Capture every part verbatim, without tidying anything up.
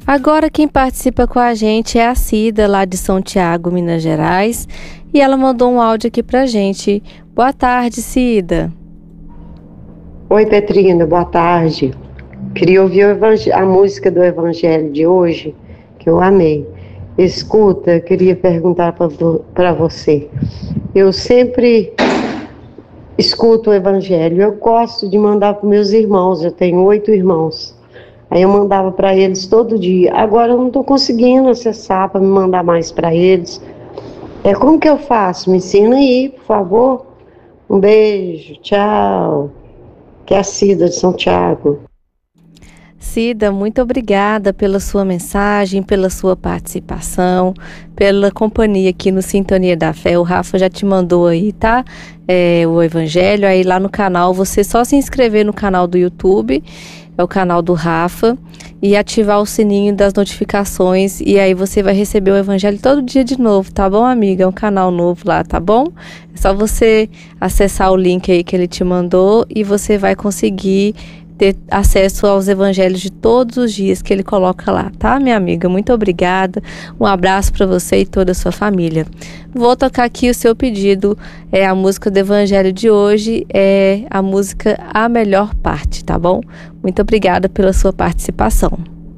Agora quem participa com a gente é a Cida, lá de São Tiago, Minas Gerais, e ela mandou um áudio aqui pra gente. Boa tarde, Cida. Oi, Petrina, boa tarde. Queria ouvir o a música do Evangelho de hoje, que eu amei. Escuta, eu queria perguntar para você. Eu sempre escuto o Evangelho, eu gosto de mandar para meus irmãos, eu tenho oito irmãos. Aí eu mandava para eles todo dia. Agora eu não estou conseguindo acessar para me mandar mais para eles. É, como que eu faço? Me ensina aí, por favor. Um beijo, tchau. Que é a Cida de São Tiago. Cida, muito obrigada pela sua mensagem, pela sua participação, pela companhia aqui no Sintonia da Fé. O Rafa já te mandou aí, tá? É, o Evangelho, aí lá no canal, você só se inscrever no canal do YouTube, é o canal do Rafa, e ativar o sininho das notificações, e aí você vai receber o Evangelho todo dia de novo, tá bom, amiga? É um canal novo lá, tá bom? É só você acessar o link aí que ele te mandou e você vai conseguir ter acesso aos evangelhos de todos os dias que ele coloca lá, tá, minha amiga? Muito obrigada, um abraço para você e toda a sua família. Vou tocar aqui o seu pedido, é a música do evangelho de hoje, é a música A Melhor Parte, tá bom? Muito obrigada pela sua participação.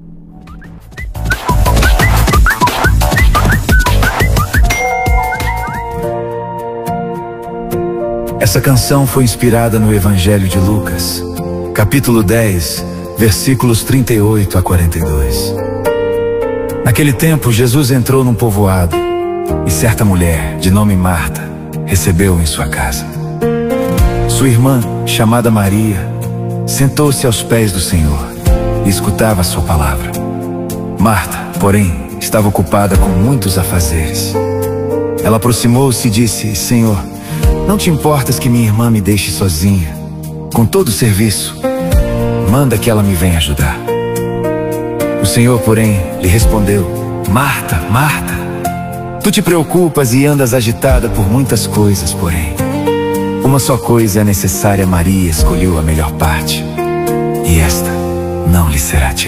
Essa canção foi inspirada no Evangelho de Lucas, capítulo dez, versículos trinta e oito a quarenta e dois. Naquele tempo, Jesus entrou num povoado e certa mulher, de nome Marta, recebeu-o em sua casa. Sua irmã, chamada Maria, sentou-se aos pés do Senhor e escutava a sua palavra. Marta, porém, estava ocupada com muitos afazeres. Ela aproximou-se e disse: Senhor, não te importas que minha irmã me deixe sozinha com todo o serviço? Manda que ela me venha ajudar. O Senhor, porém, lhe respondeu: Marta, Marta, tu te preocupas e andas agitada por muitas coisas, porém uma só coisa é necessária. Maria escolheu a melhor parte, e esta não lhe será tirada.